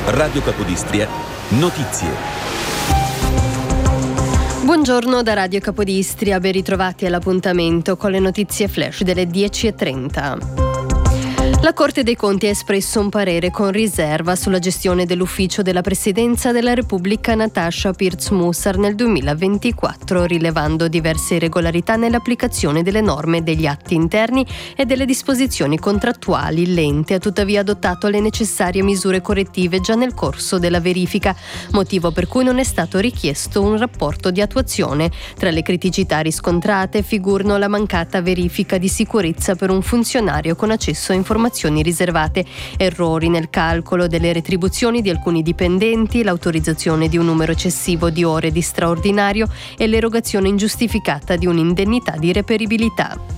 Radio Capodistria, notizie. Buongiorno da Radio Capodistria, ben ritrovati all'appuntamento con le notizie flash delle 10:30. La Corte dei Conti ha espresso un parere con riserva sulla gestione dell'ufficio della Presidenza della Repubblica Natasha Pirc-Musar nel 2024, rilevando diverse irregolarità nell'applicazione delle norme degli atti interni e delle disposizioni contrattuali. L'ente ha tuttavia adottato le necessarie misure correttive già nel corso della verifica, motivo per cui non è stato richiesto un rapporto di attuazione. Tra le criticità riscontrate figurano la mancata verifica di sicurezza per un funzionario con accesso a informazioni riservate, errori nel calcolo delle retribuzioni di alcuni dipendenti, l'autorizzazione di un numero eccessivo di ore di straordinario e l'erogazione ingiustificata di un'indennità di reperibilità.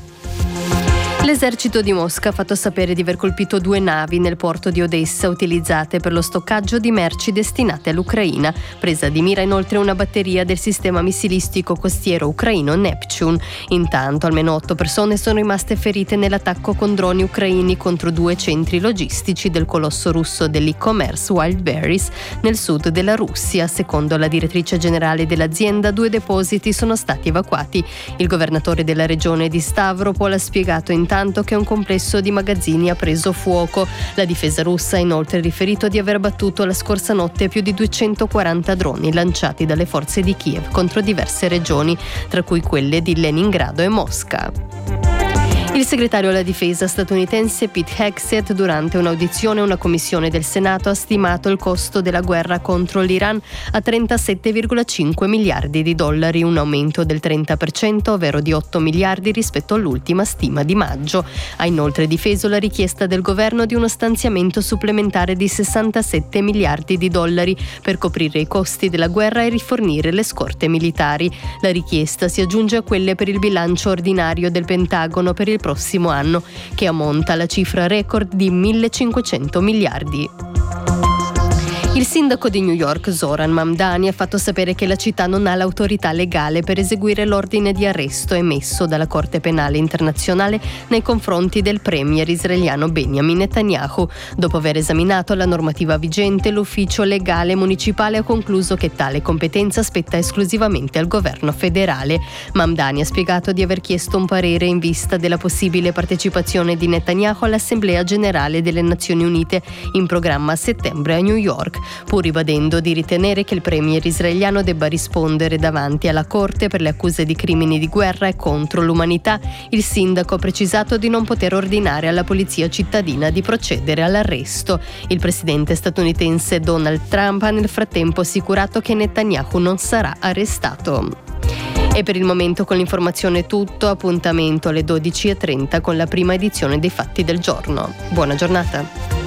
L'esercito di Mosca ha fatto sapere di aver colpito 2 navi nel porto di Odessa utilizzate per lo stoccaggio di merci destinate all'Ucraina. Presa di mira inoltre una batteria del sistema missilistico costiero ucraino Neptune. Intanto almeno 8 persone sono rimaste ferite nell'attacco con droni ucraini contro 2 centri logistici del colosso russo dell'e-commerce Wildberries nel sud della Russia. Secondo la direttrice generale dell'azienda, 2 depositi sono stati evacuati. Il governatore della regione di Stavropol ha spiegato intanto che un complesso di magazzini ha preso fuoco. La difesa russa ha inoltre riferito di aver battuto la scorsa notte più di 240 droni lanciati dalle forze di Kiev contro diverse regioni, tra cui quelle di Leningrado e Mosca. Il segretario alla difesa statunitense Pete Hegseth, durante un'audizione una commissione del Senato, ha stimato il costo della guerra contro l'Iran a 37,5 miliardi di dollari, un aumento del 30%, ovvero di 8 miliardi rispetto all'ultima stima di maggio. Ha inoltre difeso la richiesta del governo di uno stanziamento supplementare di 67 miliardi di dollari per coprire i costi della guerra e rifornire le scorte militari. La richiesta si aggiunge a quelle per il bilancio ordinario del Pentagono per il prossimo anno, che ammonta alla cifra record di 1.500 miliardi. Il sindaco di New York, Zoran Mamdani, ha fatto sapere che la città non ha l'autorità legale per eseguire l'ordine di arresto emesso dalla Corte Penale Internazionale nei confronti del premier israeliano Benjamin Netanyahu. Dopo aver esaminato la normativa vigente, l'ufficio legale municipale ha concluso che tale competenza spetta esclusivamente al governo federale. Mamdani ha spiegato di aver chiesto un parere in vista della possibile partecipazione di Netanyahu all'Assemblea Generale delle Nazioni Unite in programma a settembre a New York, pur ribadendo di ritenere che il premier israeliano debba rispondere davanti alla Corte per le accuse di crimini di guerra e contro l'umanità. Il sindaco ha precisato di non poter ordinare alla polizia cittadina di procedere all'arresto. Il presidente statunitense Donald Trump ha nel frattempo assicurato che Netanyahu non sarà arrestato. E per il momento con l'informazione è tutto, appuntamento alle 12:30 con la prima edizione dei Fatti del Giorno. Buona giornata.